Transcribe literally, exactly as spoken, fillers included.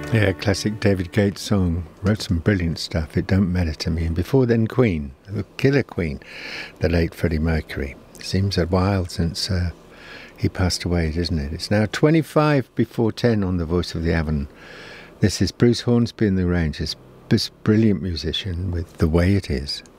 Yeah, classic David Gates song. Wrote some brilliant stuff, It Don't Matter to Me. And before then, Queen, the killer Queen, the late Freddie Mercury. Seems a while since uh, he passed away, doesn't it? It's now twenty-five before ten on The Voice of the Avon. This is Bruce Hornsby in the Range, this brilliant musician with The Way It Is.